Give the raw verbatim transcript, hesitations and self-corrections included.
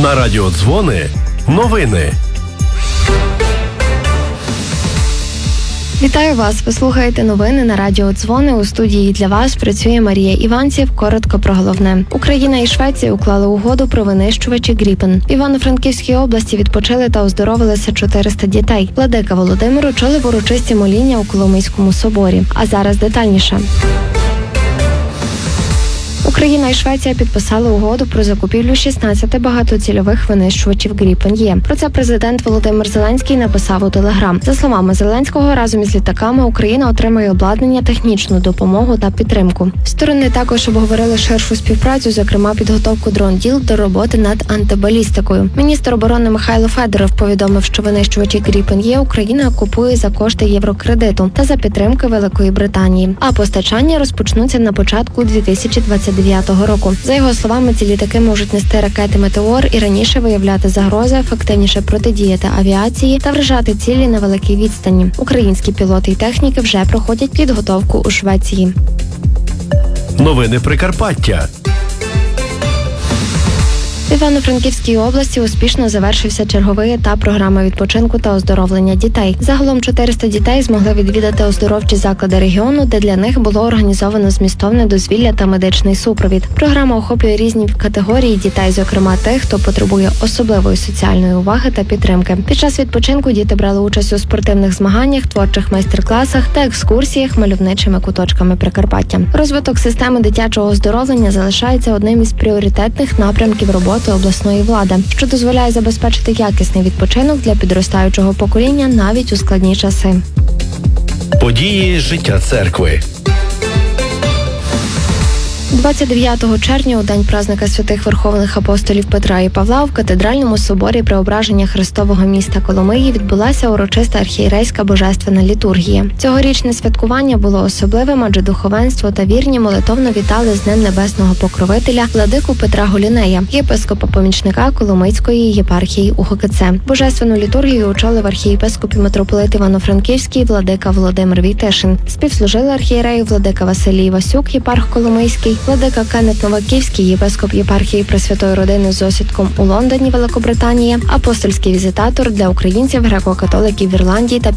На радіо Дзвони новини. Вітаю вас! Ви слухаєте новини на радіо Дзвони. У студії для вас працює Марія Іванців. Коротко про головне. Україна і Швеція уклали угоду про винищувачі Гріпен. В Івано-Франківській області відпочили та оздоровилися чотириста дітей. Владика Володимир очолив урочисті моління у Коломийському соборі. А зараз детальніше. Україна і Швеція підписали угоду про закупівлю шістнадцяти багатоцільових винищувачів Гріпен-Є. Про це президент Володимир Зеленський написав у Телеграм. За словами Зеленського, разом із літаками Україна отримає обладнання, технічну допомогу та підтримку. Сторони також обговорили ширшу співпрацю, зокрема підготовку дрон-діл до роботи над антибалістикою. Міністр оборони Михайло Федоров повідомив, що винищувачі Гріпен-Є Україна купує за кошти єврокредиту та за підтримки Великої Британії. А постачання розпочнуться на початку дві тисячі двадцять дев'ятого року. За його словами, ці літаки можуть нести ракети «Метеор» і раніше виявляти загрози, ефективніше протидіяти авіації та вражати цілі на великій відстані. Українські пілоти і техніки вже проходять підготовку у Швеції. Новини Прикарпаття. В Івано-Франківській області успішно завершився черговий етап програми відпочинку та оздоровлення дітей. Загалом чотириста дітей змогли відвідати оздоровчі заклади регіону, де для них було організовано змістовне дозвілля та медичний супровід. Програма охоплює різні категорії дітей, зокрема тих, хто потребує особливої соціальної уваги та підтримки. Під час відпочинку діти брали участь у спортивних змаганнях, творчих майстер-класах та екскурсіях мальовничими куточками Прикарпаття. Розвиток системи дитячого оздоровлення залишається одним із пріоритетних напрямків роботи обласної влади, що дозволяє забезпечити якісний відпочинок для підростаючого покоління навіть у складні часи. Події життя церкви. двадцять дев'ятого червня, у день празника святих верховних апостолів Петра і Павла, в катедральному соборі Преображення Христового міста Коломиї відбулася урочиста архієрейська божественна літургія. Цьогорічне святкування було особливим, адже духовенство та вірні молитовно вітали з Днем Небесного Покровителя владику Петра Голінея, єпископа-помічника Коломийської єпархії УГКЦ. Божественну літургію очолив архієпископ і митрополит Івано-Франківський владика Володимир Війтишин. Співслужили архієрею владика Василій Васюк, єпарх Коломийський, владика Кеннет Новаківський, єпископ єпархії Пресвятої Родини з осідком у Лондоні, Великобританія, апостольський візитатор для українців, греко-католиків в Ірландії та